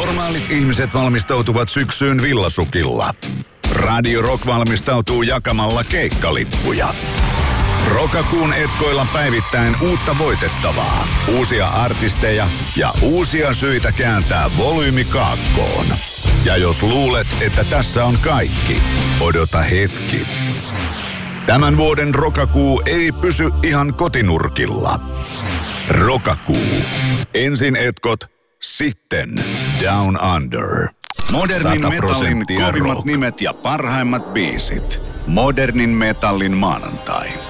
Normaalit ihmiset valmistautuvat syksyyn villasukilla. Radio Rock valmistautuu jakamalla keikkalippuja. Rokakuun etkoilla päivittäin uutta voitettavaa, uusia artisteja ja uusia syitä kääntää volyymi kaakkoon. Ja jos luulet, että tässä on kaikki, odota hetki. Tämän vuoden Rokakuu ei pysy ihan kotinurkilla. Rokakuu. Ensin etkot, sitten Down Under. Modernin metallin kovimmat nimet ja parhaimmat biisit. Modernin metallin maanantai.